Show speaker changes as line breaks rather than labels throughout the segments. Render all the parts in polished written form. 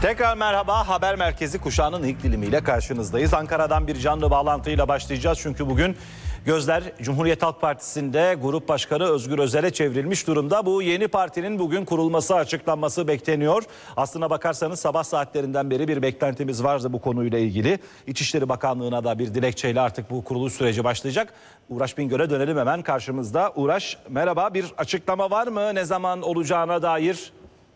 Tekrar merhaba. Haber Merkezi kuşağının ilk dilimiyle karşınızdayız. Ankara'dan bir canlı bağlantıyla başlayacağız. Çünkü bugün gözler Cumhuriyet Halk Partisi'nde Grup Başkanı Özgür Özel'e çevrilmiş durumda. Bu yeni partinin bugün kurulması, açıklanması bekleniyor. Aslına bakarsanız sabah saatlerinden beri bir beklentimiz vardı bu konuyla ilgili. İçişleri Bakanlığı'na da bir dilekçeyle artık bu kuruluş süreci başlayacak. Uğraş Bingöl'e dönelim hemen karşımızda. Uğraş, merhaba. Bir açıklama var mı? Ne zaman olacağına dair?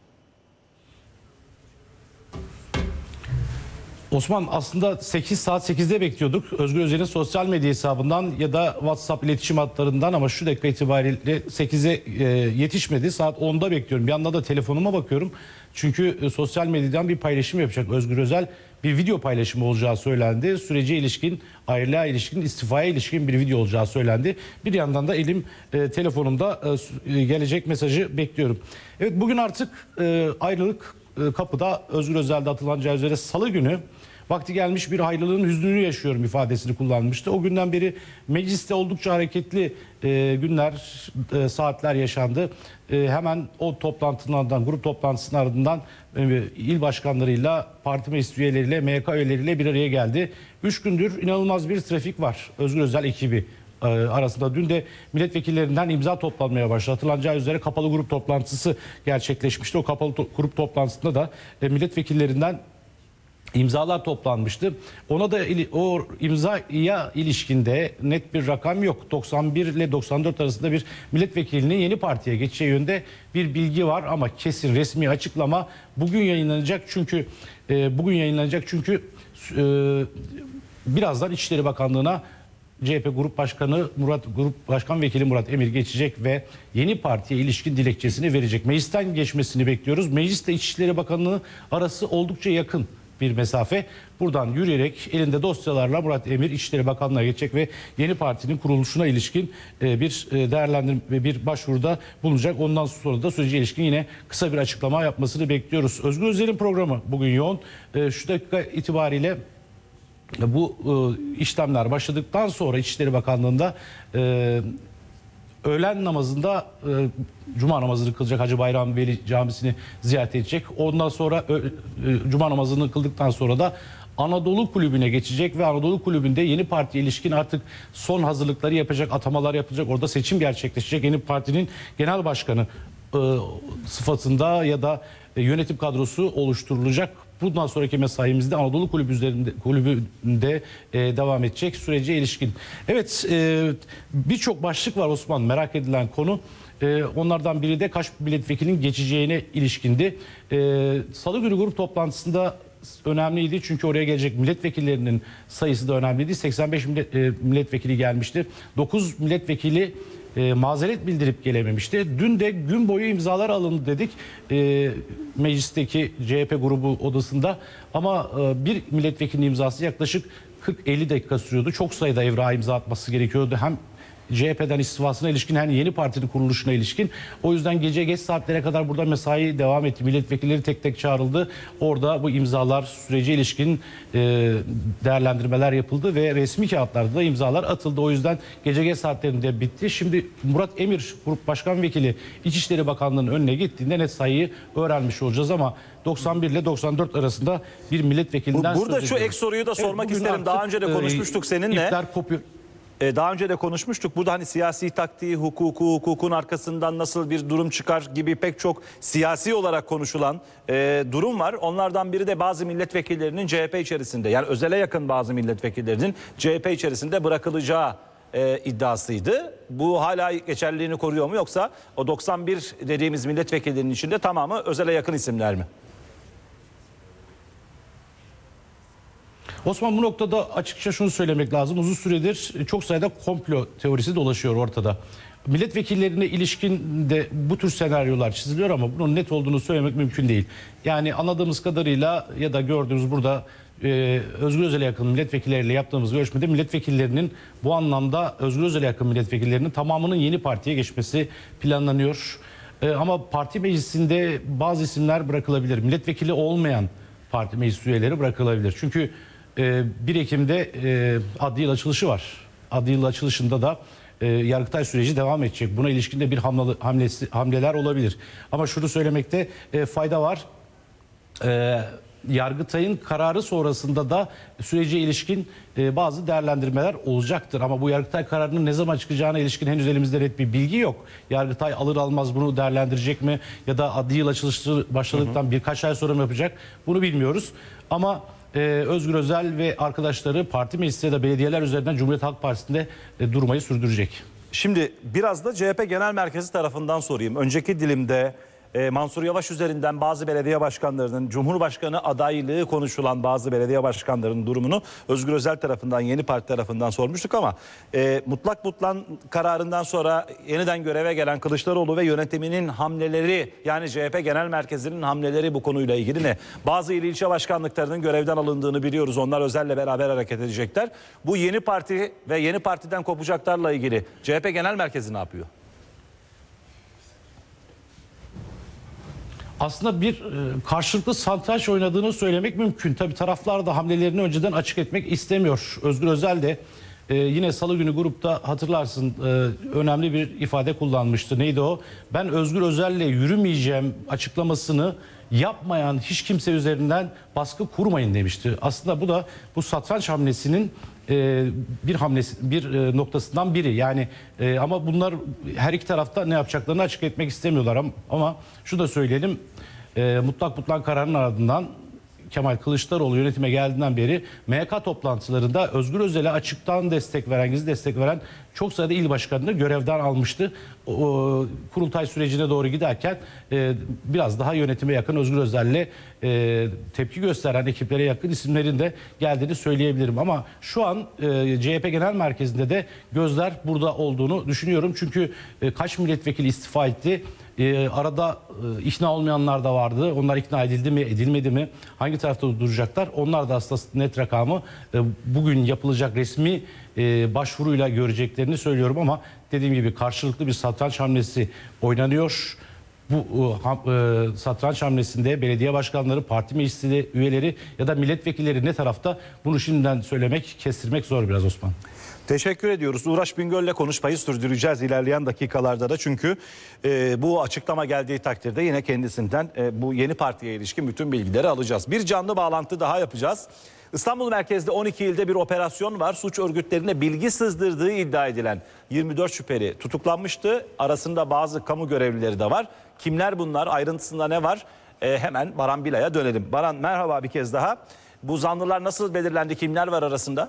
Osman, aslında 8 saat 8'de bekliyorduk. Özgür Özel'in sosyal medya hesabından ya da WhatsApp iletişim hatlarından, ama şu dakika itibariyle 8'e yetişmedi. Saat 10'da bekliyorum. Bir yandan da telefonuma bakıyorum. Çünkü sosyal medyadan bir paylaşım yapacak Özgür Özel. Bir video paylaşımı olacağı söylendi. Sürece ilişkin, ayrılığa ilişkin, istifaya ilişkin bir video olacağı söylendi. Bir yandan da elim telefonumda gelecek mesajı bekliyorum. Evet, bugün artık ayrılık kapıda. Özgür Özel'de atılacağı üzere salı günü vakti gelmiş bir ayrılığın hüznünü yaşıyorum ifadesini kullanmıştı. O günden beri mecliste oldukça hareketli günler, saatler yaşandı. Hemen o toplantılardan, grup toplantısının ardından il başkanlarıyla, parti meclis üyeleriyle, MYK üyeleriyle bir araya geldi. 3 gündür inanılmaz bir trafik var Özgür Özel ekibi arasında. Dün de milletvekillerinden imza toplanmaya başladı. Hatırlanacağı üzere kapalı grup toplantısı gerçekleşmişti. O kapalı grup toplantısında da milletvekillerinden imzalar toplanmıştı. Ona da o imzaya ilişkinde net bir rakam yok. 91 ile 94 arasında bir milletvekilinin yeni partiye geçeceği yönde bir bilgi var, ama kesin resmi açıklama bugün yayınlanacak. Çünkü birazdan İçişleri Bakanlığı'na CHP Grup Başkan Vekili Murat Emir geçecek ve yeni partiye ilişkin dilekçesini verecek. Meclisten geçmesini bekliyoruz. Meclisle İçişleri Bakanlığı arası oldukça yakın bir mesafe. Buradan yürüyerek elinde dosyalarla Murat Emir İçişleri Bakanlığı'na geçecek ve yeni partinin kuruluşuna ilişkin bir değerlendirme ve bir başvuruda bulunacak. Ondan sonra da sürece ilişkin yine kısa bir açıklama yapmasını bekliyoruz. Özgür Özel'in programı bugün yoğun. Şu dakika itibariyle bu işlemler başladıktan sonra İçişleri Bakanlığı'nda öğlen namazında Cuma namazını kılacak, Hacı Bayram Veli Camisi'ni ziyaret edecek. Ondan sonra Cuma namazını kıldıktan sonra da Anadolu Kulübü'ne geçecek ve Anadolu Kulübü'nde yeni partiye ilişkin artık son hazırlıkları yapacak, atamalar yapılacak. Orada seçim gerçekleşecek. Yeni partinin genel başkanı sıfatında ya da yönetim kadrosu oluşturulacak. Bundan sonraki mesaimizde Anadolu Kulübü'nde devam edecek sürece ilişkin. Evet, birçok başlık var Osman, merak edilen konu. Onlardan biri de kaç milletvekilinin geçeceğine ilişkindi. Salı günü grup toplantısında önemliydi, çünkü oraya gelecek milletvekillerinin sayısı da önemliydi. 85 milletvekili gelmişti. 9 milletvekili mazeret bildirip gelememişti. Dün de gün boyu imzalar alındı dedik meclisteki CHP grubu odasında, ama bir milletvekilinin imzası yaklaşık 40-50 dakika sürüyordu. Çok sayıda evrağa imza atması gerekiyordu. Hem CHP'den istifasına ilişkin hem yeni partinin kuruluşuna ilişkin. O yüzden gece geç saatlere kadar burada mesai devam etti. Milletvekilleri tek tek çağrıldı. Orada bu imzalar sürece ilişkin değerlendirmeler yapıldı ve resmi kağıtlarda da imzalar atıldı. O yüzden gece geç saatlerinde bitti. Şimdi Murat Emir Grup Başkan Vekili İçişleri Bakanlığı'nın önüne gittiğinde net sayıyı öğrenmiş olacağız, ama 91 ile 94 arasında bir milletvekilinden
Burada şu ek soruyu da sormak isterim. Daha önce de konuşmuştuk seninle. Daha önce de konuşmuştuk. Burada hani siyasi taktiği, hukukun arkasından nasıl bir durum çıkar gibi pek çok siyasi olarak konuşulan durum var. Onlardan biri de bazı milletvekillerinin CHP içerisinde, yani Özel'e yakın bazı milletvekillerinin CHP içerisinde bırakılacağı iddiasıydı. Bu hala geçerliliğini koruyor mu, yoksa o 91 dediğimiz milletvekillerinin içinde tamamı Özel'e yakın isimler mi?
Osman, bu noktada açıkça şunu söylemek lazım. Uzun süredir çok sayıda komplo teorisi dolaşıyor ortada. Milletvekillerine ilişkin de bu tür senaryolar çiziliyor, ama bunun net olduğunu söylemek mümkün değil. Yani anladığımız kadarıyla ya da gördüğümüz burada Özgür Özel'e yakın milletvekilleriyle yaptığımız görüşmede milletvekillerinin bu anlamda Özgür Özel'e yakın milletvekillerinin tamamının yeni partiye geçmesi planlanıyor. Ama parti meclisinde bazı isimler bırakılabilir. Milletvekili olmayan parti meclis üyeleri bırakılabilir. Çünkü 1 Ekim'de adli yıl açılışı var. Adli yıl açılışında da Yargıtay süreci devam edecek. Buna ilişkin de bir hamleler olabilir. Ama şunu söylemekte fayda var. Yargıtay'ın kararı sonrasında da sürece ilişkin bazı değerlendirmeler olacaktır. Ama bu Yargıtay kararının ne zaman çıkacağına ilişkin henüz elimizde net bir bilgi yok. Yargıtay alır almaz bunu değerlendirecek mi ya da adli yıl açılışı başladıktan birkaç ay sonra mı yapacak, bunu bilmiyoruz. Ama Özgür Özel ve arkadaşları parti meclisi ya da belediyeler üzerinden Cumhuriyet Halk Partisi'nde durmayı sürdürecek.
Şimdi biraz da CHP Genel Merkezi tarafından sorayım. Önceki dilimde Mansur Yavaş üzerinden bazı belediye başkanlarının, Cumhurbaşkanı adaylığı konuşulan bazı belediye başkanlarının durumunu Özgür Özel tarafından, Yeni Parti tarafından sormuştuk ama mutlak butlan kararından sonra yeniden göreve gelen Kılıçdaroğlu ve yönetiminin hamleleri, yani CHP Genel Merkezi'nin hamleleri bu konuyla ilgili ne? Bazı il ilçe başkanlıklarının görevden alındığını biliyoruz. Onlar Özel'le beraber hareket edecekler. Bu Yeni Parti ve Yeni Parti'den kopacaklarla ilgili CHP Genel Merkezi ne yapıyor?
Aslında bir karşılıklı satranç oynadığını söylemek mümkün. Tabii taraflar da hamlelerini önceden açık etmek istemiyor. Özgür Özel de yine Salı günü grupta hatırlarsın önemli bir ifade kullanmıştı. Neydi o? Ben Özgür Özel'le yürümeyeceğim açıklamasını yapmayan hiç kimse üzerinden baskı kurmayın demişti. Aslında bu da bu satranç hamlesinin bir noktasından biri. Yani ama bunlar her iki tarafta ne yapacaklarını açık etmek istemiyorlar ama şu da söyleyelim, mutlak butlan kararının ardından Kemal Kılıçdaroğlu yönetime geldiğinden beri MYK toplantılarında Özgür Özel'e açıktan destek veren, gizli destek veren çok sayıda il başkanını görevden almıştı. Kurultay sürecine doğru giderken biraz daha yönetime yakın Özgür Özel'le tepki gösteren ekiplere yakın isimlerin de geldiğini söyleyebilirim. Ama şu an CHP Genel Merkezi'nde de gözler burada olduğunu düşünüyorum. Çünkü kaç milletvekili istifa etti? Arada ikna olmayanlar da vardı. Onlar ikna edildi mi, edilmedi mi? Hangi tarafta duracaklar? Onlar da aslında net rakamı bugün yapılacak resmi başvuruyla göreceklerini söylüyorum ama dediğim gibi karşılıklı bir satranç hamlesi oynanıyor. Bu satranç hamlesinde belediye başkanları, parti meclisi üyeleri ya da milletvekilleri ne tarafta, bunu şimdiden söylemek, kestirmek zor biraz Osman.
Teşekkür ediyoruz. Uğraş Bingöl'le konuşmayı sürdüreceğiz ilerleyen dakikalarda da. Çünkü bu açıklama geldiği takdirde yine kendisinden bu yeni partiye ilişkin bütün bilgileri alacağız. Bir canlı bağlantı daha yapacağız. İstanbul merkezde 12 ilde bir operasyon var. Suç örgütlerine bilgi sızdırdığı iddia edilen 24 şüpheli tutuklanmıştı. Arasında bazı kamu görevlileri de var. Kimler bunlar? Ayrıntısında ne var? Hemen Baran Bilay'a dönelim. Baran, merhaba bir kez daha. Bu zanlılar nasıl belirlendi? Kimler var arasında?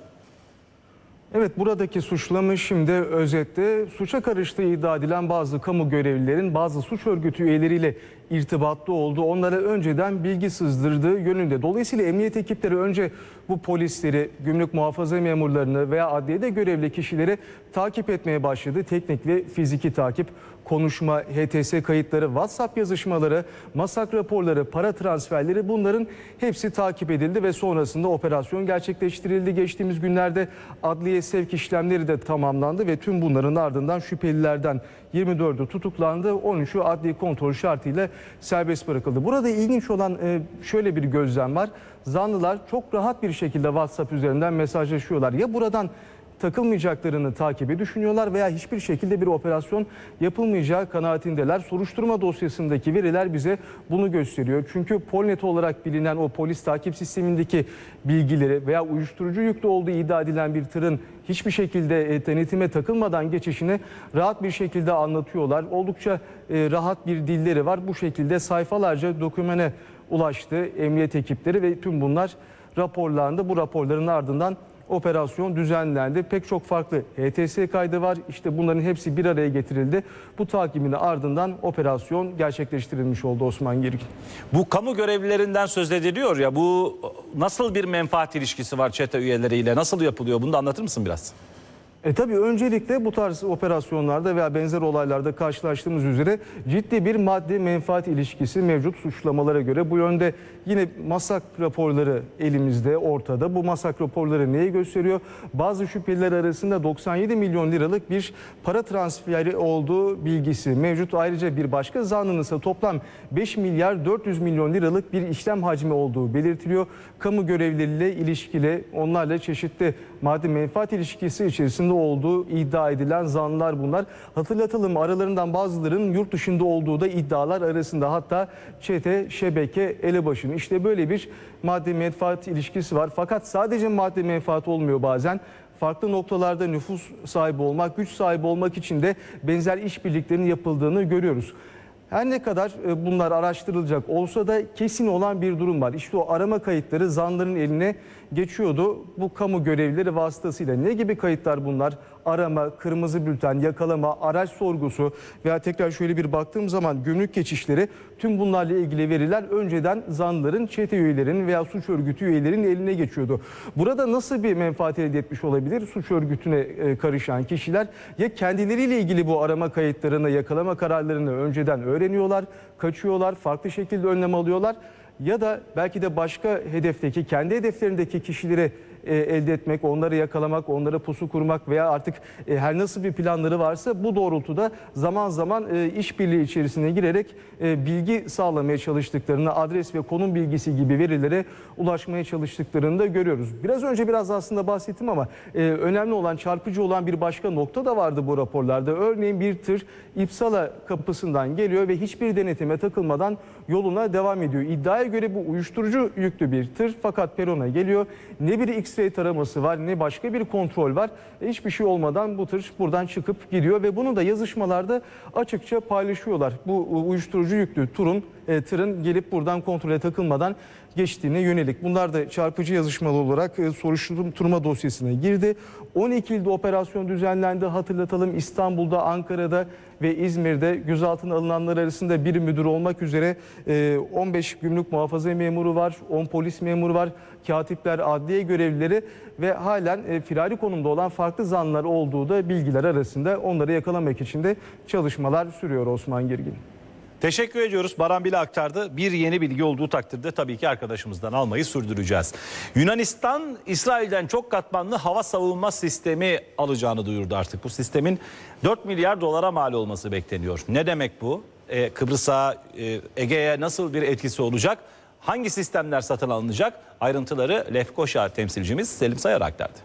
Evet, buradaki suçlama şimdi özetle suça karıştığı iddia edilen bazı kamu görevlilerin bazı suç örgütü üyeleriyle irtibatlı olduğu, onlara önceden bilgi sızdırdığı yönünde. Dolayısıyla emniyet ekipleri önce bu polisleri, gümrük muhafaza memurlarını veya adliyede görevli kişileri takip etmeye başladı. Teknik ve fiziki takip, konuşma, HTS kayıtları, WhatsApp yazışmaları, masak raporları, para transferleri, bunların hepsi takip edildi ve sonrasında operasyon gerçekleştirildi. Geçtiğimiz günlerde adliye sevk işlemleri de tamamlandı ve tüm bunların ardından şüphelilerden 24'ü tutuklandı. 13'ü adli kontrol şartıyla serbest bırakıldı. Burada ilginç olan şöyle bir gözlem var. Zanlılar çok rahat bir şekilde WhatsApp üzerinden mesajlaşıyorlar. Ya buradan takılmayacaklarını takibi düşünüyorlar veya hiçbir şekilde bir operasyon yapılmayacağı kanaatindeler. Soruşturma dosyasındaki veriler bize bunu gösteriyor. Çünkü Polnet olarak bilinen o polis takip sistemindeki bilgileri veya uyuşturucu yüklü olduğu iddia edilen bir tırın hiçbir şekilde denetime takılmadan geçişini rahat bir şekilde anlatıyorlar. Oldukça rahat bir dilleri var. Bu şekilde sayfalarca dokümene ulaştı emniyet ekipleri ve tüm bunlar raporlandı. Bu raporların ardından operasyon düzenlendi. Pek çok farklı HTS kaydı var. İşte bunların hepsi bir araya getirildi. Bu takibin ardından operasyon gerçekleştirilmiş oldu Osman Girgin.
Bu kamu görevlilerinden söz ediliyor ya, bu nasıl bir menfaat ilişkisi var çete üyeleriyle? Nasıl yapılıyor? Bunu da anlatır mısın biraz?
Tabii öncelikle bu tarz operasyonlarda veya benzer olaylarda karşılaştığımız üzere ciddi bir maddi menfaat ilişkisi mevcut suçlamalara göre. Bu yönde yine masak raporları elimizde, ortada. Bu masak raporları neyi gösteriyor? Bazı şüpheliler arasında 97 milyon liralık bir para transferi olduğu bilgisi mevcut. Ayrıca bir başka zanlının ise toplam 5 milyar 400 milyon liralık bir işlem hacmi olduğu belirtiliyor. Kamu görevlileriyle ilişkili, onlarla çeşitli maddi menfaat ilişkisi içerisinde olduğu iddia edilen zanlılar bunlar. Hatırlatalım, aralarından bazılarının yurt dışında olduğu da iddialar arasında. Hatta çete, şebeke, elebaşının işte böyle bir maddi menfaat ilişkisi var. Fakat sadece maddi menfaat olmuyor bazen. Farklı noktalarda nüfus sahibi olmak, güç sahibi olmak için de benzer işbirliklerinin yapıldığını görüyoruz. Her ne kadar bunlar araştırılacak olsa da kesin olan bir durum var. İşte o arama kayıtları zanların eline geçiyordu bu kamu görevlileri vasıtasıyla. Ne gibi kayıtlar bunlar? Arama, kırmızı bülten, yakalama, araç sorgusu veya tekrar şöyle bir baktığım zaman gümrük geçişleri, tüm bunlarla ilgili veriler önceden zanlıların, çete üyelerinin veya suç örgütü üyelerinin eline geçiyordu. Burada nasıl bir menfaat elde etmiş olabilir suç örgütüne karışan kişiler? Ya kendileriyle ilgili bu arama kayıtlarını, yakalama kararlarını önceden öğreniyorlar, kaçıyorlar, farklı şekilde önlem alıyorlar. Ya da belki de başka hedefteki, kendi hedeflerindeki kişileri elde etmek, onları yakalamak, onlara pusu kurmak veya artık her nasıl bir planları varsa bu doğrultuda zaman zaman işbirliği içerisine girerek bilgi sağlamaya çalıştıklarını, adres ve konum bilgisi gibi verilere ulaşmaya çalıştıklarını da görüyoruz. Biraz önce aslında bahsettim ama önemli olan, çarpıcı olan bir başka nokta da vardı bu raporlarda. Örneğin bir tır İpsala kapısından geliyor ve hiçbir denetime takılmadan yoluna devam ediyor. İddiaya göre bu uyuşturucu yüklü bir tır, fakat perona geliyor. Ne bir X-ray taraması var, ne başka bir kontrol var. Hiçbir şey olmadan bu tır buradan çıkıp gidiyor ve bunu da yazışmalarda açıkça paylaşıyorlar. Bu uyuşturucu yüklü tırın gelip buradan kontrole takılmadan geçtiğine yönelik. Bunlar da çarpıcı yazışmalı olarak soruşturma dosyasına girdi. 12 ilde operasyon düzenlendi. Hatırlatalım, İstanbul'da, Ankara'da ve İzmir'de gözaltına alınanlar arasında bir müdür olmak üzere 15 gümrük muhafaza memuru var, 10 polis memuru var, katipler, adliye görevlileri ve halen firari konumda olan farklı zanlılar olduğu da bilgiler arasında. Onları yakalamak için de çalışmalar sürüyor Osman Girgin.
Teşekkür ediyoruz. Baran bile aktardı. Bir yeni bilgi olduğu takdirde tabii ki arkadaşımızdan almayı sürdüreceğiz. Yunanistan, İsrail'den çok katmanlı hava savunma sistemi alacağını duyurdu artık. Bu sistemin 4 milyar dolara mal olması bekleniyor. Ne demek bu? Kıbrıs'a, Ege'ye nasıl bir etkisi olacak? Hangi sistemler satın alınacak? Ayrıntıları Lefkoşa temsilcimiz Selim Sayar aktardı.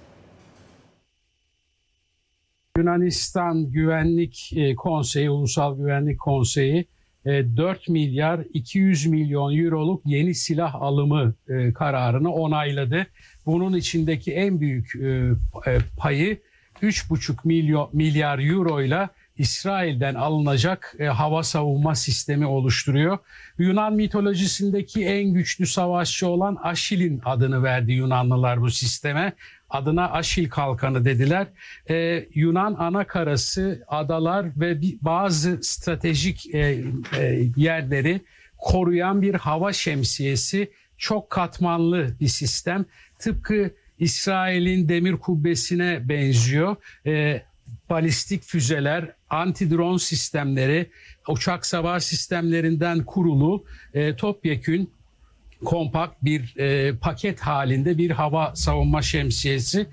Yunanistan Güvenlik Konseyi, Ulusal Güvenlik Konseyi 4 milyar 200 milyon euroluk yeni silah alımı kararını onayladı. Bunun içindeki en büyük payı 3,5 milyar euro ile İsrail'den alınacak hava savunma sistemi oluşturuyor. Yunan mitolojisindeki en güçlü savaşçı olan Aşil'in adını verdi Yunanlılar bu sisteme. Adına Aşil Kalkanı dediler. Yunan anakarası, adalar ve bazı stratejik yerleri koruyan bir hava şemsiyesi, çok katmanlı bir sistem. Tıpkı İsrail'in demir kubbesine benziyor. Balistik füzeler, anti-drone sistemleri, uçak savar sistemlerinden kurulu topyekün kompakt bir paket halinde bir hava savunma şemsiyesi.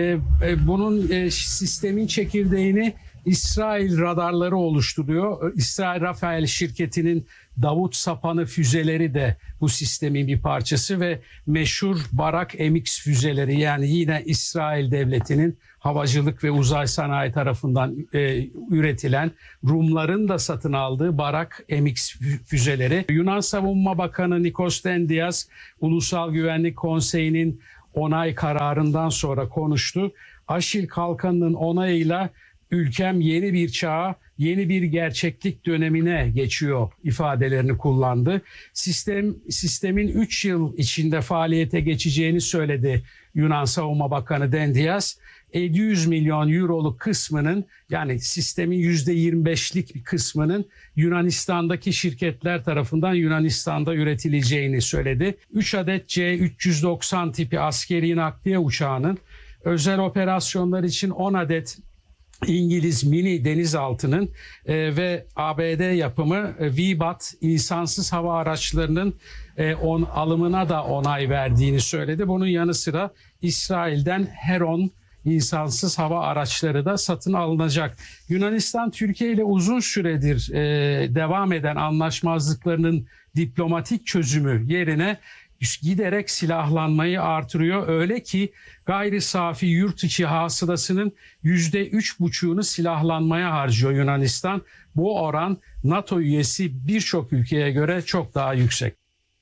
Bunun sistemin çekirdeğini İsrail radarları oluşturuyor. İsrail Rafael şirketinin Davut Sapanı füzeleri de bu sistemin bir parçası ve meşhur Barak MX füzeleri, yani yine İsrail devletinin havacılık ve uzay sanayi tarafından üretilen, Rumların da satın aldığı Barak MX füzeleri. Yunan Savunma Bakanı Nikos Dendias, Ulusal Güvenlik Konseyi'nin onay kararından sonra konuştu. Aşil Kalkanı'nın onayıyla ülkem yeni bir çağa, yeni bir gerçeklik dönemine geçiyor ifadelerini kullandı. Sistemin 3 yıl içinde faaliyete geçeceğini söyledi Yunan Savunma Bakanı Dendias. 700 milyon euroluk kısmının, yani sistemin %25'lik bir kısmının Yunanistan'daki şirketler tarafından Yunanistan'da üretileceğini söyledi. 3 adet C-390 tipi askeri nakliye uçağının, özel operasyonlar için 10 adet İngiliz mini denizaltının ve ABD yapımı V-BAT insansız hava araçlarının alımına da onay verdiğini söyledi. Bunun yanı sıra İsrail'den Heron insansız hava araçları da satın alınacak. Yunanistan, Türkiye ile uzun süredir devam eden anlaşmazlıklarının diplomatik çözümü yerine giderek silahlanmayı artırıyor. Öyle ki gayri safi yurt içi hasılasının %3,5'unu silahlanmaya harcıyor Yunanistan. Bu oran NATO üyesi birçok ülkeye göre çok daha yüksek.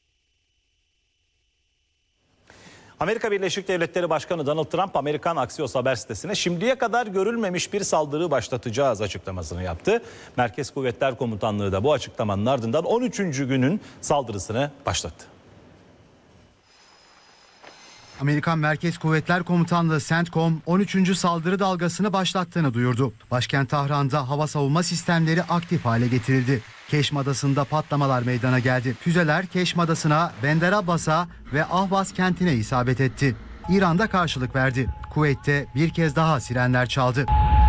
Amerika Birleşik Devletleri Başkanı Donald Trump, Amerikan Axios haber sitesine şimdiye kadar görülmemiş bir saldırı başlatacağız açıklamasını yaptı. Merkez Kuvvetler Komutanlığı da bu açıklamanın ardından 13. günün saldırısını başlattı.
Amerikan Merkez Kuvvetler Komutanlığı CENTCOM 13. saldırı dalgasını başlattığını duyurdu. Başkent Tahran'da hava savunma sistemleri aktif hale getirildi. Keşm Adası'nda patlamalar meydana geldi. Füzeler Keşm Adası'na, Bender Abbas'a ve Ahvaz kentine isabet etti. İran'da karşılık verdi. Kuveyt'te bir kez daha sirenler çaldı.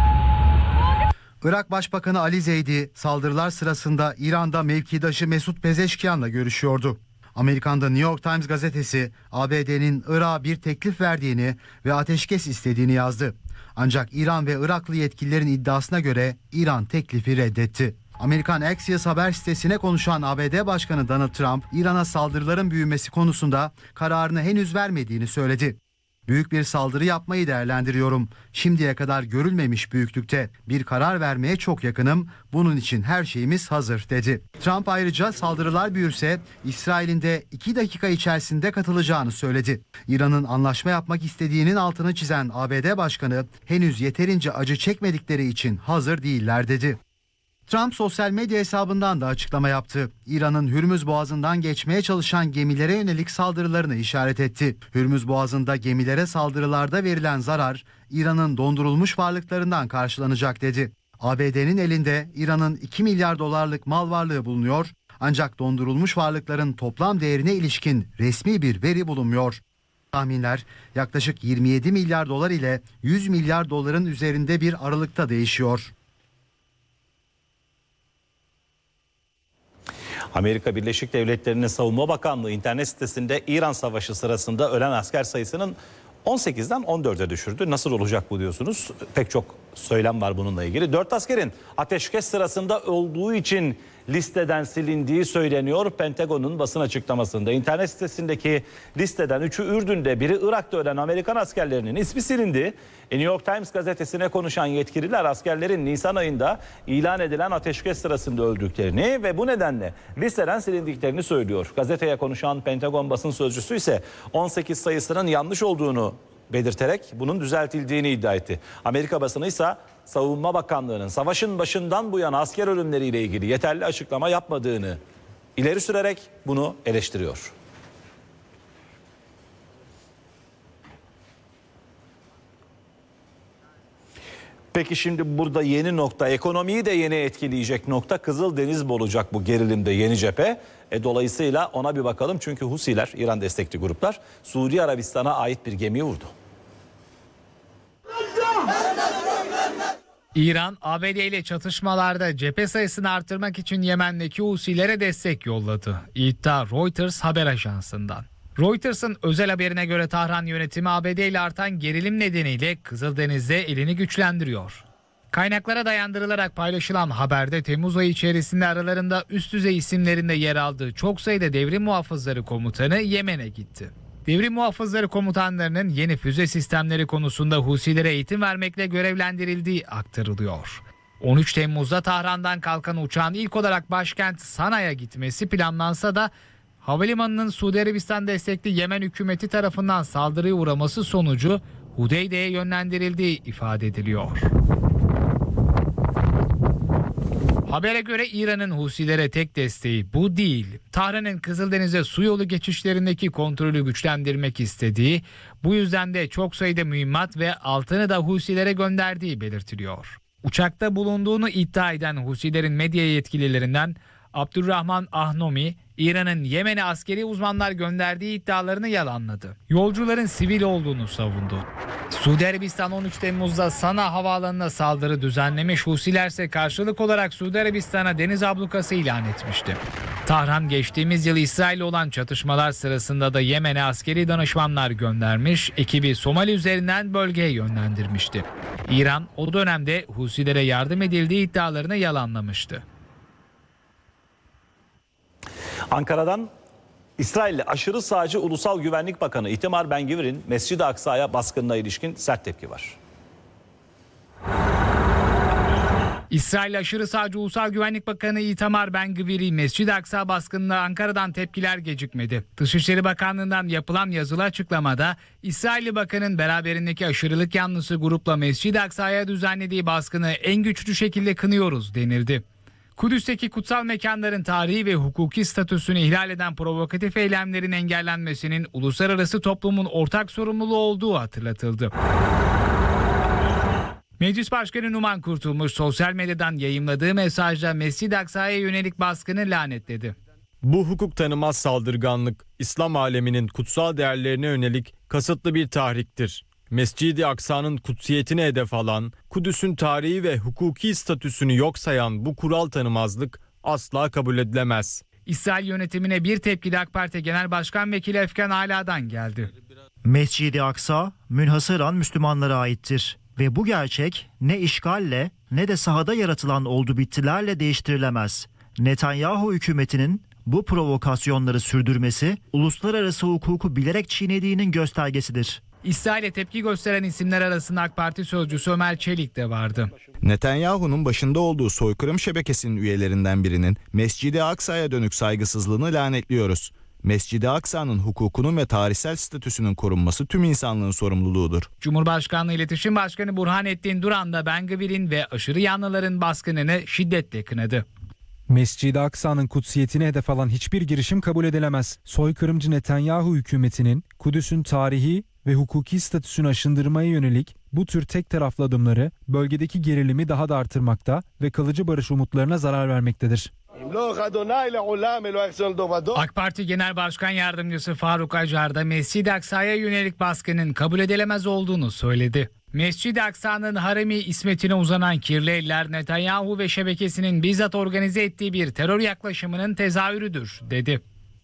Irak Başbakanı Ali Zeydi saldırılar sırasında İran'da mevkidaşı Mesut Pezeşkian'la görüşüyordu. Amerika'da New York Times gazetesi ABD'nin Irak'a bir teklif verdiğini ve ateşkes istediğini yazdı. Ancak İran ve Iraklı yetkililerin iddiasına göre İran teklifi reddetti. Amerikan Axios haber sitesine konuşan ABD Başkanı Donald Trump, İran'a saldırıların büyümesi konusunda kararını henüz vermediğini söyledi. Büyük bir saldırı yapmayı değerlendiriyorum. Şimdiye kadar görülmemiş büyüklükte bir karar vermeye çok yakınım. Bunun için her şeyimiz hazır dedi. Trump ayrıca saldırılar büyürse İsrail'in de 2 dakika içerisinde katılacağını söyledi. İran'ın anlaşma yapmak istediğinin altını çizen ABD Başkanı henüz yeterince acı çekmedikleri için hazır değiller dedi. Trump sosyal medya hesabından da açıklama yaptı. İran'ın Hürmüz Boğazı'ndan geçmeye çalışan gemilere yönelik saldırılarını işaret etti. Hürmüz Boğazı'nda gemilere saldırılarda verilen zarar İran'ın dondurulmuş varlıklarından karşılanacak dedi. ABD'nin elinde İran'ın 2 milyar dolarlık mal varlığı bulunuyor ancak dondurulmuş varlıkların toplam değerine ilişkin resmi bir veri bulunmuyor. Tahminler yaklaşık 27 milyar dolar ile 100 milyar doların üzerinde bir aralıkta değişiyor.
Amerika Birleşik Devletleri'nin Savunma Bakanlığı internet sitesinde İran Savaşı sırasında ölen asker sayısının 18'den 14'e düşürdü. Nasıl olacak bu diyorsunuz? Pek çok söylem var bununla ilgili. 4 askerin ateşkes sırasında olduğu için listeden silindiği söyleniyor Pentagon'un basın açıklamasında. İnternet sitesindeki listeden 3'ü Ürdün'de, biri Irak'ta ölen Amerikan askerlerinin ismi silindi. New York Times gazetesine konuşan yetkililer askerlerin Nisan ayında ilan edilen ateşkes sırasında öldüklerini ve bu nedenle listeden silindiklerini söylüyor. Gazeteye konuşan Pentagon basın sözcüsü ise 18 sayısının yanlış olduğunu belirterek bunun düzeltildiğini iddia etti. Amerika basını ise Savunma Bakanlığı'nın savaşın başından bu yana asker ölümleriyle ilgili yeterli açıklama yapmadığını ileri sürerek bunu eleştiriyor. Peki şimdi burada yeni nokta, ekonomiyi de yeni etkileyecek nokta Kızıldeniz mi olacak bu gerilimde yeni cephe? Dolayısıyla ona bir bakalım çünkü Husiler, İran destekli gruplar Suudi Arabistan'a ait bir gemiyi vurdu.
İran, ABD ile çatışmalarda cephe sayısını artırmak için Yemen'deki Husilere destek yolladı. İddia Reuters haber ajansından. Reuters'ın özel haberine göre Tahran yönetimi ABD ile artan gerilim nedeniyle Kızıldeniz'de elini güçlendiriyor. Kaynaklara dayandırılarak paylaşılan haberde Temmuz ayı içerisinde aralarında üst düzey isimlerinde yer aldığı çok sayıda devrim muhafızları komutanı Yemen'e gitti. Devrim muhafızları komutanlarının yeni füze sistemleri konusunda Husilere eğitim vermekle görevlendirildiği aktarılıyor. 13 Temmuz'da Tahran'dan kalkan uçağın ilk olarak başkent Sana'ya gitmesi planlansa da havalimanının Suudi Arabistan destekli Yemen hükümeti tarafından saldırıya uğraması sonucu Hudeyde'ye yönlendirildiği ifade ediliyor. Habere göre İran'ın Husilere tek desteği bu değil. Tahran'ın Kızıldeniz'e su yolu geçişlerindeki kontrolü güçlendirmek istediği, bu yüzden de çok sayıda mühimmat ve altını da Husilere gönderdiği belirtiliyor. Uçakta bulunduğunu iddia eden Husilerin medya yetkililerinden Abdurrahman Ahnomi, İran'ın Yemen'e askeri uzmanlar gönderdiği iddialarını yalanladı. Yolcuların sivil olduğunu savundu. Suudi Arabistan 13 Temmuz'da Sana havaalanına saldırı düzenlemiş, Husiler ise karşılık olarak Suudi Arabistan'a deniz ablukası ilan etmişti. Tahran geçtiğimiz yıl İsrail'le olan çatışmalar sırasında da Yemen'e askeri danışmanlar göndermiş, ekibi Somali üzerinden bölgeye yönlendirmişti. İran o dönemde Husilere yardım edildiği iddialarını yalanlamıştı.
Ankara'dan İsrail'li aşırı sağcı Ulusal Güvenlik Bakanı Itamar Ben-Gvir'in Mescid-i Aksa'ya baskınına ilişkin sert tepki var.
İsrail aşırı sağcı Ulusal Güvenlik Bakanı Itamar Ben-Gvir'i Mescid-i Aksa baskınına Ankara'dan tepkiler gecikmedi. Dışişleri Bakanlığı'ndan yapılan yazılı açıklamada İsrailli bakanın beraberindeki aşırılık yanlısı grupla Mescid-i Aksa'ya düzenlediği baskını en güçlü şekilde kınıyoruz denildi. Kudüs'teki kutsal mekanların tarihi ve hukuki statüsünü ihlal eden provokatif eylemlerin engellenmesinin uluslararası toplumun ortak sorumluluğu olduğu hatırlatıldı. Meclis Başkanı Numan Kurtulmuş sosyal medyadan yayımladığı mesajda Mescid-i Aksa'ya yönelik baskını lanetledi.
Bu hukuk tanımaz saldırganlık, İslam aleminin kutsal değerlerine yönelik kasıtlı bir tahriktir. Mescid-i Aksa'nın kutsiyetine hedef alan, Kudüs'ün tarihi ve hukuki statüsünü yok sayan bu kural tanımazlık asla kabul edilemez.
İsrail yönetimine bir tepki de AK Parti Genel Başkan Vekili Efkan Ala'dan geldi.
Mescid-i Aksa münhasıran Müslümanlara aittir ve bu gerçek ne işgalle ne de sahada yaratılan oldu bittilerle değiştirilemez. Netanyahu hükümetinin bu provokasyonları sürdürmesi uluslararası hukuku bilerek çiğnediğinin göstergesidir.
İsrail'e tepki gösteren isimler arasında AK Parti sözcüsü Ömer Çelik de vardı.
Netanyahu'nun başında olduğu soykırım şebekesinin üyelerinden birinin Mescid-i Aksa'ya dönük saygısızlığını lanetliyoruz. Mescid-i Aksa'nın hukukunun ve tarihsel statüsünün korunması tüm insanlığın sorumluluğudur.
Cumhurbaşkanlığı İletişim Başkanı Burhanettin Duran da Ben-Gvir'in ve aşırı yanlıların baskınını şiddetle kınadı.
Mescid-i Aksa'nın kutsiyetine hedef alan hiçbir girişim kabul edilemez. Soykırımcı Netanyahu hükümetinin Kudüs'ün tarihi ve hukuki statüsünü aşındırmaya yönelik bu tür tek taraflı adımları bölgedeki gerilimi daha da artırmakta ve kalıcı barış umutlarına zarar vermektedir.
AK Parti Genel Başkan Yardımcısı Faruk Acar da Mescid-i Aksa'ya yönelik baskının kabul edilemez olduğunu söyledi. Mescid-i Aksa'nın haremi ismetine uzanan kirli eller Netanyahu ve şebekesinin bizzat organize ettiği bir terör yaklaşımının tezahürüdür, dedi.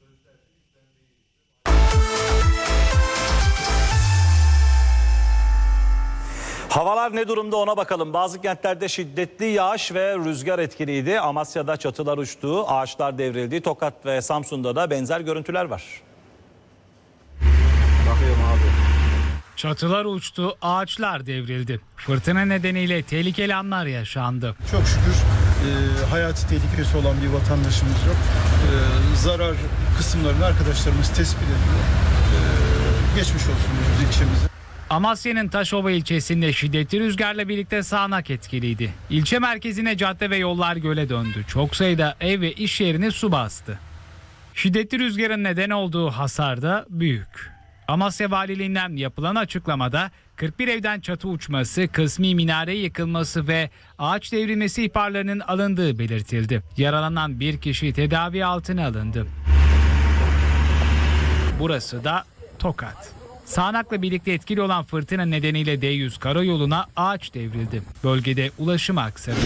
Havalar ne durumda ona bakalım. Bazı kentlerde şiddetli yağış ve rüzgar etkiliydi. Amasya'da çatılar uçtu, ağaçlar devrildi. Tokat ve Samsun'da da benzer görüntüler var.
Bakıyorum abi.
Çatılar uçtu, ağaçlar devrildi. Fırtına nedeniyle tehlikeli anlar yaşandı.
Çok şükür hayati tehlikesi olan bir vatandaşımız yok. Zarar kısımlarını arkadaşlarımız tespit ediyor. Geçmiş olsun ilçemize.
Amasya'nın Taşova ilçesinde şiddetli rüzgarla birlikte sağanak etkiliydi. İlçe merkezine cadde ve yollar göle döndü. Çok sayıda ev ve iş yerini su bastı. Şiddetli rüzgarın neden olduğu hasar da büyük. Amasya Valiliğinden yapılan açıklamada 41 evden çatı uçması, kısmi minare yıkılması ve ağaç devrilmesi ihbarlarının alındığı belirtildi. Yaralanan bir kişi tedavi altına alındı. Burası da Tokat. Sağanakla birlikte etkili olan fırtına nedeniyle D100 karayoluna ağaç devrildi. Bölgede ulaşım aksadı.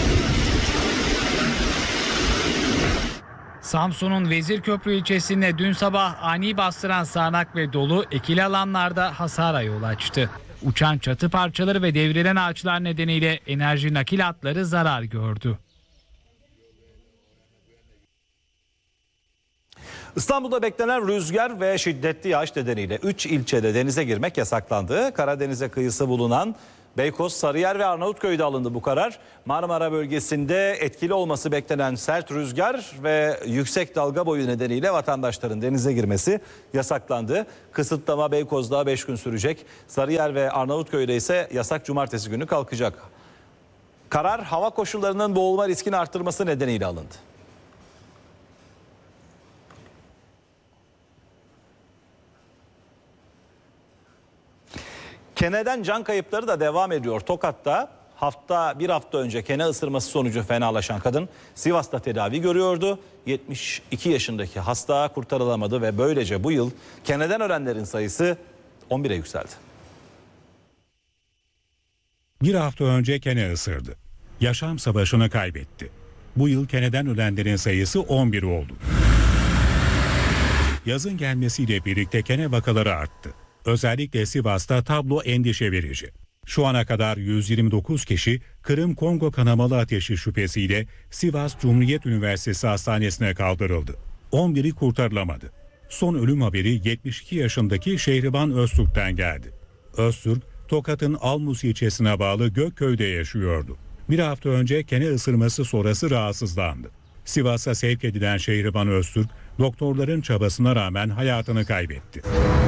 Samsun'un Vezirköprü ilçesinde dün sabah ani bastıran sağanak ve dolu ekili alanlarda hasara yol açtı. Uçan çatı parçaları ve devrilen ağaçlar nedeniyle enerji nakil hatları zarar gördü.
İstanbul'da beklenen rüzgar ve şiddetli yağış nedeniyle 3 ilçede denize girmek yasaklandı. Karadeniz'e kıyısı bulunan Beykoz, Sarıyer ve Arnavutköy'de alındı bu karar. Marmara bölgesinde etkili olması beklenen sert rüzgar ve yüksek dalga boyu nedeniyle vatandaşların denize girmesi yasaklandı. Kısıtlama Beykoz'da 5 gün sürecek. Sarıyer ve Arnavutköy'de ise yasak cumartesi günü kalkacak. Karar hava koşullarının boğulma riskini arttırması nedeniyle alındı. Keneden can kayıpları da devam ediyor. Tokat'ta bir hafta önce kene ısırması sonucu fenalaşan kadın Sivas'ta tedavi görüyordu. 72 yaşındaki hasta kurtarılamadı ve böylece bu yıl keneden ölenlerin sayısı 11'e yükseldi.
Bir hafta önce kene ısırdı. Yaşam savaşını kaybetti. Bu yıl keneden ölenlerin sayısı 11 oldu. Yazın gelmesiyle birlikte kene vakaları arttı. Özellikle Sivas'ta tablo endişe verici. Şu ana kadar 129 kişi Kırım-Kongo kanamalı ateşi şüphesiyle Sivas Cumhuriyet Üniversitesi Hastanesi'ne kaldırıldı. 11'i kurtarılamadı. Son ölüm haberi 72 yaşındaki Şehriban Öztürk'ten geldi. Öztürk, Tokat'ın Almus ilçesine bağlı Gökköy'de yaşıyordu. Bir hafta önce kene ısırması sonrası rahatsızlandı. Sivas'a sevk edilen Şehriban Öztürk, doktorların çabasına rağmen hayatını kaybetti.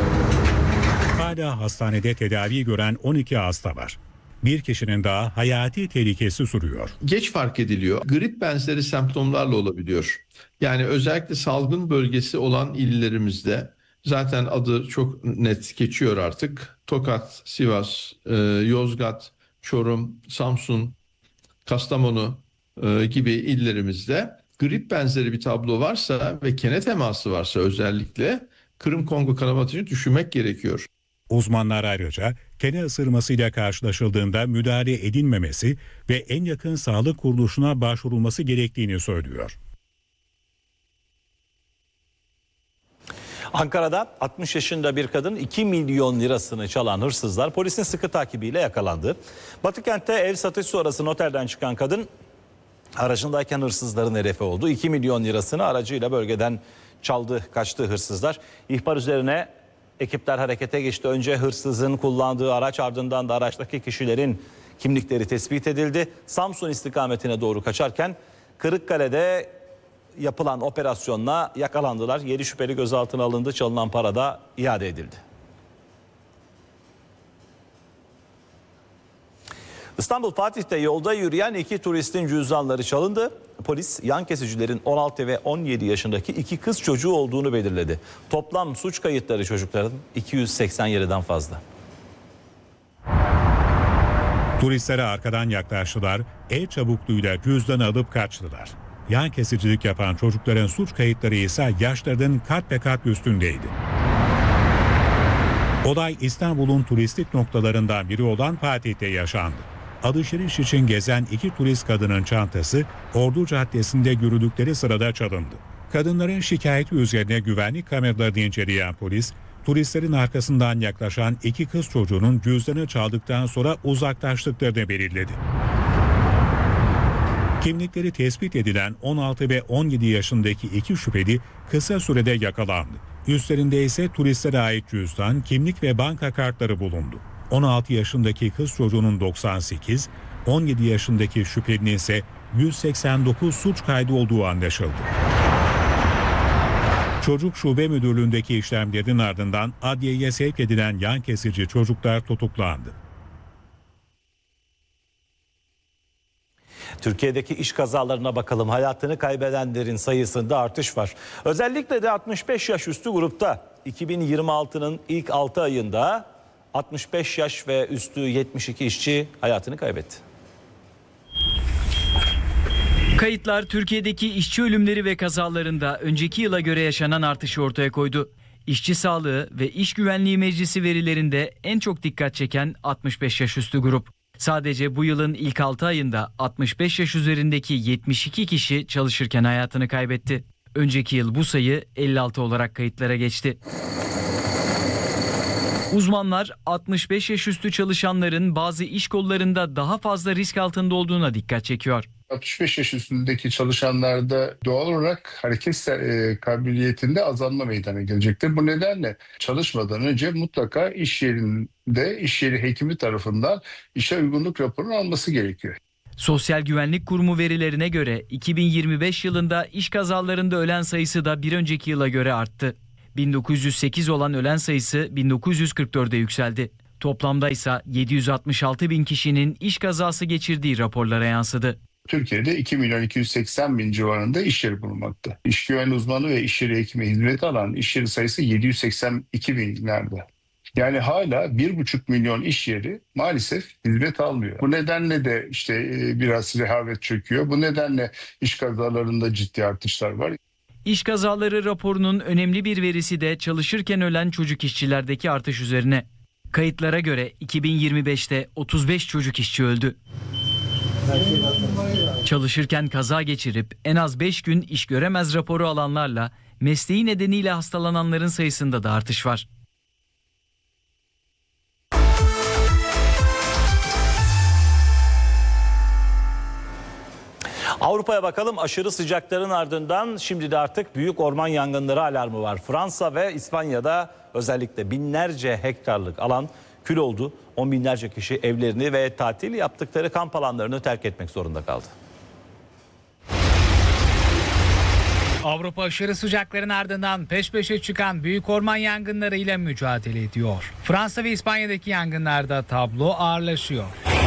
Hala hastanede tedavi gören 12 hasta var. Bir kişinin daha hayati tehlikesi sürüyor.
Geç fark ediliyor. Grip benzeri semptomlarla olabiliyor. Yani özellikle salgın bölgesi olan illerimizde, zaten adı çok net geçiyor artık. Tokat, Sivas, Yozgat, Çorum, Samsun, Kastamonu gibi illerimizde grip benzeri bir tablo varsa ve kene teması varsa özellikle Kırım-Kongo kanamasını düşünmek gerekiyor.
Uzmanlar ayrıca kene ısırmasıyla karşılaşıldığında müdahale edilmemesi ve en yakın sağlık kuruluşuna başvurulması gerektiğini söylüyor.
Ankara'da 60 yaşında bir kadın 2 milyon lirasını çalan hırsızlar polisin sıkı takibiyle yakalandı. Batıkent'te ev satış sonrası noterden çıkan kadın aracındayken hırsızların hedefi oldu. 2 milyon lirasını aracıyla bölgeden kaçtı hırsızlar. İhbar üzerine ekipler harekete geçti. Önce hırsızın kullandığı araç, ardından da araçtaki kişilerin kimlikleri tespit edildi. Samsun istikametine doğru kaçarken Kırıkkale'de yapılan operasyonla yakalandılar. 7 şüpheli gözaltına alındı. Çalınan para da iade edildi. İstanbul Fatih'te yolda yürüyen 2 turistin cüzdanları çalındı. Polis yan kesicilerin 16 ve 17 yaşındaki 2 kız çocuğu olduğunu belirledi. Toplam suç kayıtları çocukların 287'den fazla.
Turistlere arkadan yaklaştılar, el çabukluğuyla cüzdanı alıp kaçtılar. Yan kesicilik yapan çocukların suç kayıtları ise yaşlarının kat be kat üstündeydi. Olay İstanbul'un turistik noktalarından biri olan Fatih'te yaşandı. Alışveriş için gezen 2 turist kadının çantası Ordu Caddesi'nde yürüdükleri sırada çalındı. Kadınların şikayeti üzerine güvenlik kameralarını inceleyen polis, turistlerin arkasından yaklaşan 2 kız çocuğunun cüzdanı çaldıktan sonra uzaklaştıklarını belirledi. Kimlikleri tespit edilen 16 ve 17 yaşındaki 2 şüpheli kısa sürede yakalandı. Üstlerinde ise turistlere ait cüzdan, kimlik ve banka kartları bulundu. 16 yaşındaki kız çocuğunun 98, 17 yaşındaki şüphelinin ise 189 suç kaydı olduğu anlaşıldı. Çocuk Şube Müdürlüğü'ndeki işlemlerin ardından adliyeye sevk edilen yan kesici çocuklar tutuklandı.
Türkiye'deki iş kazalarına bakalım. Hayatını kaybedenlerin sayısında artış var. Özellikle de 65 yaş üstü grupta 2026'nın ilk 6 ayında 65 yaş ve üstü 72 işçi hayatını kaybetti.
Kayıtlar Türkiye'deki işçi ölümleri ve kazalarında önceki yıla göre yaşanan artışı ortaya koydu. İşçi Sağlığı ve İş Güvenliği Meclisi verilerinde en çok dikkat çeken 65 yaş üstü grup. Sadece bu yılın ilk 6 ayında 65 yaş üzerindeki 72 kişi çalışırken hayatını kaybetti. Önceki yıl bu sayı 56 olarak kayıtlara geçti. Uzmanlar 65 yaş üstü çalışanların bazı iş kollarında daha fazla risk altında olduğuna dikkat çekiyor.
65 yaş üstündeki çalışanlarda doğal olarak hareket kabiliyetinde azalma meydana gelecektir. Bu nedenle çalışmadan önce mutlaka iş yerinde iş yeri hekimi tarafından işe uygunluk raporunu alması gerekiyor.
Sosyal Güvenlik Kurumu verilerine göre 2025 yılında iş kazalarında ölen sayısı da bir önceki yıla göre arttı. 1908 olan ölen sayısı 1944'e yükseldi. Toplamda ise 766 bin kişinin iş kazası geçirdiği raporlara yansıdı.
Türkiye'de 2.280.000 civarında iş yeri bulunmakta. İş güvenliği uzmanı ve iş yeri hekimi hizmeti alan iş yeri sayısı 782.000'lerde. Yani hala 1,5 milyon iş yeri maalesef hizmet almıyor. Bu nedenle de işte biraz rehavet çöküyor. Bu nedenle iş kazalarında ciddi artışlar var.
İş kazaları raporunun önemli bir verisi de çalışırken ölen çocuk işçilerdeki artış üzerine. Kayıtlara göre 2025'te 35 çocuk işçi öldü. Çalışırken kaza geçirip en az 5 gün iş göremez raporu alanlarla mesleği nedeniyle hastalananların sayısında da artış var.
Avrupa'ya bakalım. Aşırı sıcakların ardından şimdi de artık büyük orman yangınları alarmı var. Fransa ve İspanya'da özellikle binlerce hektarlık alan kül oldu. On binlerce kişi evlerini ve tatil yaptıkları kamp alanlarını terk etmek zorunda kaldı.
Avrupa aşırı sıcakların ardından peş peşe çıkan büyük orman yangınlarıyla mücadele ediyor. Fransa ve İspanya'daki yangınlarda tablo ağırlaşıyor.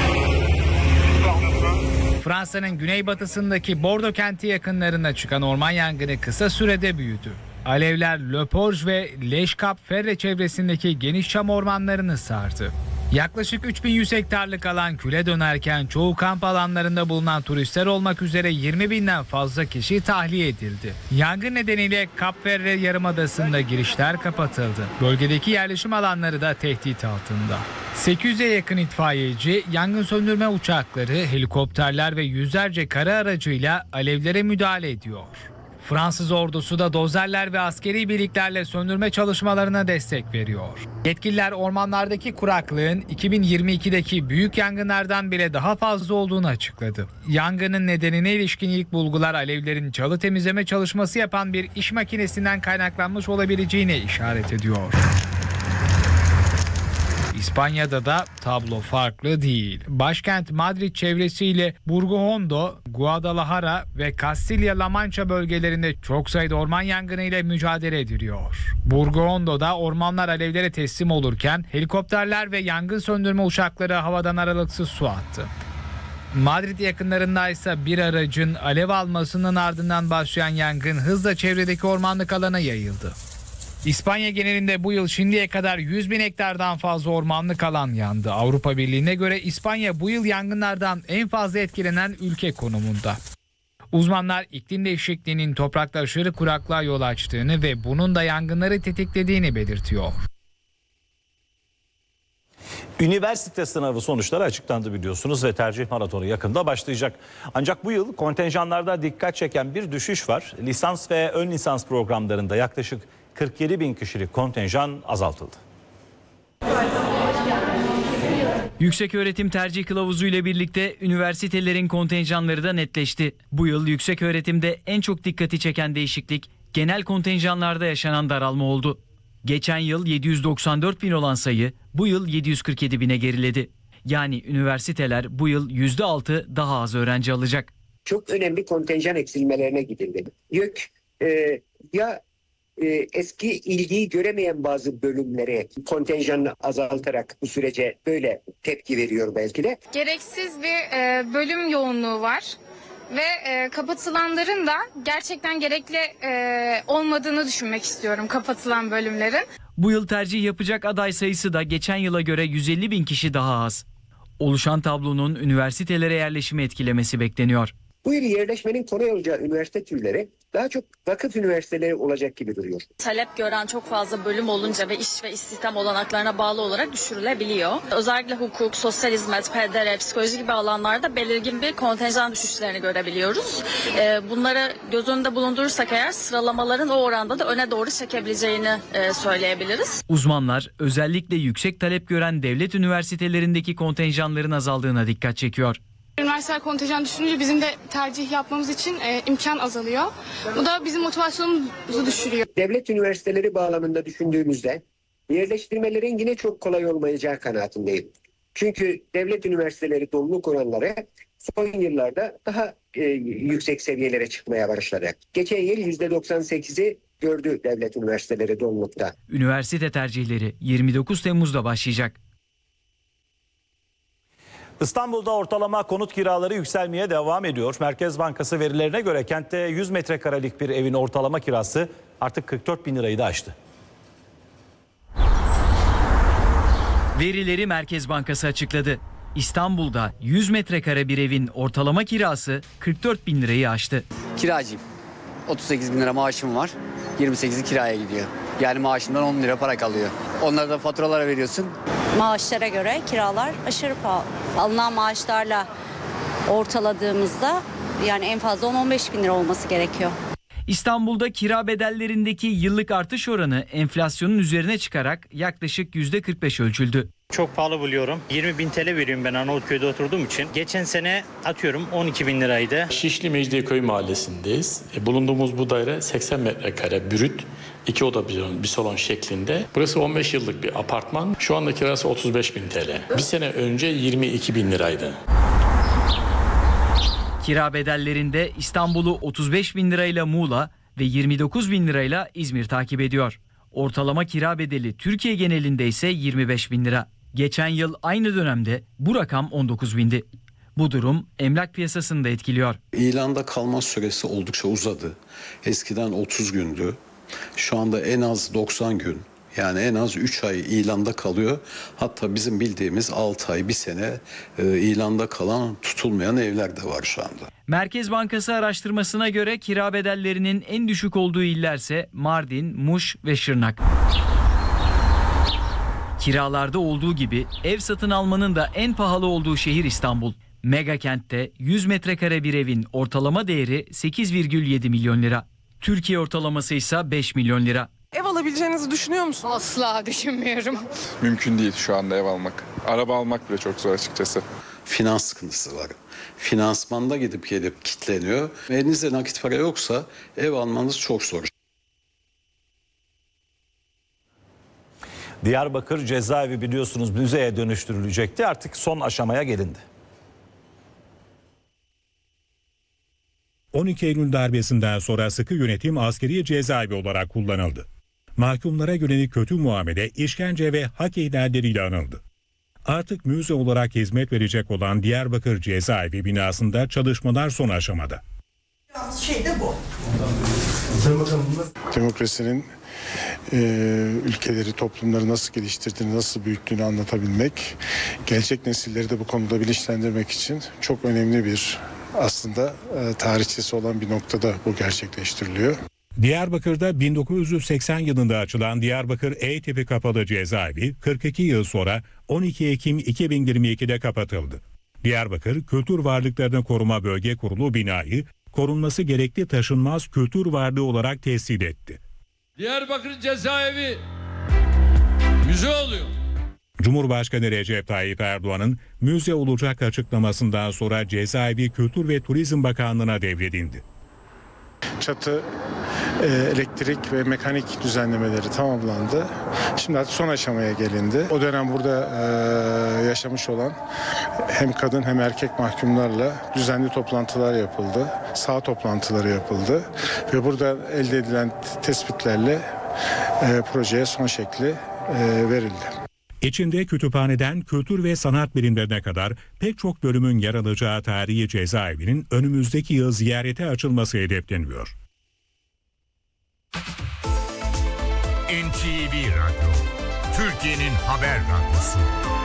Fransa'nın güneybatısındaki Bordeaux kenti yakınlarında çıkan orman yangını kısa sürede büyüdü. Alevler Le Porge ve Les Cap-Ferret çevresindeki geniş çam ormanlarını sardı. Yaklaşık 3100 hektarlık alan küle dönerken çoğu kamp alanlarında bulunan turistler olmak üzere 20 binden fazla kişi tahliye edildi. Yangın nedeniyle Cap-Ferret Yarımadası'nda girişler kapatıldı. Bölgedeki yerleşim alanları da tehdit altında. 800'e yakın itfaiyeci, yangın söndürme uçakları, helikopterler ve yüzlerce kara aracıyla alevlere müdahale ediyor. Fransız ordusu da dozerler ve askeri birliklerle söndürme çalışmalarına destek veriyor. Yetkililer ormanlardaki kuraklığın 2022'deki büyük yangınlardan bile daha fazla olduğunu açıkladı. Yangının nedenine ilişkin ilk bulgular alevlerin çalı temizleme çalışması yapan bir iş makinesinden kaynaklanmış olabileceğine işaret ediyor. İspanya'da da tablo farklı değil. Başkent Madrid çevresiyle Burgo-Hondo, Guadalajara ve Castilla-La Mancha bölgelerinde çok sayıda orman yangınıyla mücadele ediliyor. Burgo-Hondo'da ormanlar alevlere teslim olurken helikopterler ve yangın söndürme uçakları havadan aralıksız su attı. Madrid yakınlarında ise bir aracın alev almasının ardından başlayan yangın hızla çevredeki ormanlık alana yayıldı. İspanya genelinde bu yıl şimdiye kadar 100 bin hektardan fazla ormanlık alan yandı. Avrupa Birliği'ne göre İspanya bu yıl yangınlardan en fazla etkilenen ülke konumunda. Uzmanlar iklim değişikliğinin toprakta aşırı kuraklığa yol açtığını ve bunun da yangınları tetiklediğini belirtiyor.
Üniversite sınavı sonuçları açıklandı biliyorsunuz ve tercih maratonu yakında başlayacak. Ancak bu yıl kontenjanlarda dikkat çeken bir düşüş var. Lisans ve ön lisans programlarında yaklaşık 47 bin kişilik kontenjan azaltıldı.
Yükseköğretim tercih kılavuzu ile birlikte üniversitelerin kontenjanları da netleşti. Bu yıl yükseköğretimde en çok dikkati çeken değişiklik genel kontenjanlarda yaşanan daralma oldu. Geçen yıl 794 bin olan sayı bu yıl 747 bine geriledi. Yani üniversiteler bu yıl %6 daha az öğrenci alacak.
Çok önemli kontenjan eksilmelerine gidildi. YÖK eski ilgiyi göremeyen bazı bölümlere kontenjanını azaltarak bu sürece böyle tepki veriyor belki de.
Gereksiz bir bölüm yoğunluğu var ve kapatılanların da gerçekten gerekli olmadığını düşünmek istiyorum kapatılan bölümlerin.
Bu yıl tercih yapacak aday sayısı da geçen yıla göre 150 bin kişi daha az. Oluşan tablonun üniversitelere yerleşimi etkilemesi bekleniyor.
Bu yıl yerleşmenin kolay olacağı üniversite türleri daha çok vakıf üniversiteleri olacak gibi duruyor.
Talep gören çok fazla bölüm olunca ve iş ve istihdam olanaklarına bağlı olarak düşürülebiliyor. Özellikle hukuk, sosyal hizmet, PDR, psikoloji gibi alanlarda belirgin bir kontenjan düşüşlerini görebiliyoruz. Bunları göz önünde bulundurursak eğer sıralamaların o oranda da öne doğru çekebileceğini söyleyebiliriz.
Uzmanlar özellikle yüksek talep gören devlet üniversitelerindeki kontenjanların azaldığına dikkat çekiyor.
Üniversiteler kontenjan düşününce bizim de tercih yapmamız için imkan azalıyor. Bu da bizim motivasyonumuzu düşürüyor.
Devlet üniversiteleri bağlamında düşündüğümüzde yerleştirmelerin yine çok kolay olmayacağı kanaatindeyim. Çünkü devlet üniversiteleri doluluk oranları son yıllarda daha yüksek seviyelere çıkmaya başladı. Geçen yıl %98'i gördü devlet üniversiteleri dolulukta.
Üniversite tercihleri 29 Temmuz'da başlayacak.
İstanbul'da ortalama konut kiraları yükselmeye devam ediyor. Merkez Bankası verilerine göre kentte 100 metrekarelik bir evin ortalama kirası artık 44 bin lirayı da aştı.
Verileri Merkez Bankası açıkladı. İstanbul'da 100 metrekare bir evin ortalama kirası 44 bin lirayı aştı.
Kiracıyım. 38 bin lira maaşım var. 28'i kiraya gidiyor. Yani maaşımdan 10 lira para kalıyor. Onları da faturalara veriyorsun.
Maaşlara göre kiralar aşırı pahalı. Alınan maaşlarla ortaladığımızda yani en fazla 10-15 bin lira olması gerekiyor.
İstanbul'da kira bedellerindeki yıllık artış oranı enflasyonun üzerine çıkarak yaklaşık %45 ölçüldü.
Çok pahalı buluyorum. 20.000 TL veriyorum ben Arnavutköy'de oturduğum için. Geçen sene atıyorum 12.000 liraydı.
Şişli Mecidiyeköy mahallesindeyiz. Bulunduğumuz bu daire 80 metrekare brüt. 2 oda bir salon şeklinde. Burası 15 yıllık bir apartman. Şu anda kirası 35.000 TL. Bir sene önce 22.000 liraydı.
Kira bedellerinde İstanbul'u 35.000 lirayla Muğla ve 29.000 lirayla İzmir takip ediyor. Ortalama kira bedeli Türkiye genelinde ise 25.000 lira. Geçen yıl aynı dönemde bu rakam 19.000'di. Bu durum emlak piyasasını da etkiliyor.
İlanda kalma süresi oldukça uzadı. Eskiden 30 gündü. Şu anda en az 90 gün. Yani en az 3 ay ilanda kalıyor. Hatta bizim bildiğimiz 6 ay, 1 sene ilanda kalan, tutulmayan evler de var şu anda.
Merkez Bankası araştırmasına göre kira bedellerinin en düşük olduğu illerse Mardin, Muş ve Şırnak. Kiralarda olduğu gibi ev satın almanın da en pahalı olduğu şehir İstanbul. Mega kentte 100 metrekare bir evin ortalama değeri 8,7 milyon lira. Türkiye ortalaması ise 5 milyon lira.
Ev alabileceğinizi düşünüyor musunuz?
Asla düşünmüyorum.
Mümkün değil şu anda ev almak. Araba almak bile çok zor açıkçası.
Finans sıkıntısı var. Finansmanda gidip gelip kitleniyor. Elinizde nakit para yoksa ev almanız çok zor.
Diyarbakır cezaevi biliyorsunuz müzeye dönüştürülecekti. Artık son aşamaya gelindi.
12 Eylül darbesinden sonra sıkı yönetim askeri cezaevi olarak kullanıldı. Mahkumlara yönelik kötü muamele, işkence ve hak ihlalleriyle anıldı. Artık müze olarak hizmet verecek olan Diyarbakır cezaevi binasında çalışmalar son aşamada.
Şey de bu.
Demokrasinin ülkeleri, toplumları nasıl geliştirdiğini, nasıl büyüttüğünü anlatabilmek, gelecek nesilleri de bu konuda bilinçlendirmek için çok önemli bir aslında tarihçesi olan bir noktada bu gerçekleştiriliyor.
Diyarbakır'da 1980 yılında açılan Diyarbakır E tipi kapalı cezaevi 42 yıl sonra 12 Ekim 2022'de kapatıldı. Diyarbakır Kültür Varlıklarını Koruma Bölge Kurulu binayı korunması gerekli taşınmaz kültür varlığı olarak tescil etti.
Diyarbakır cezaevi müze oluyor.
Cumhurbaşkanı Recep Tayyip Erdoğan'ın müze olacak açıklamasından sonra cezaevi Kültür ve Turizm Bakanlığı'na devredildi.
Çatı, elektrik ve mekanik düzenlemeleri tamamlandı. Şimdi artık son aşamaya gelindi. O dönem burada yaşamış olan hem kadın hem erkek mahkumlarla düzenli toplantılar yapıldı. Saha toplantıları yapıldı. Ve burada elde edilen tespitlerle projeye son şekli verildi.
İçinde kütüphaneden kültür ve sanat bilimlerine kadar pek çok bölümün yer alacağı tarihi cezaevinin önümüzdeki yıl ziyarete açılması hedefleniyor.
NTV Radyo, Türkiye'nin haber radyosu.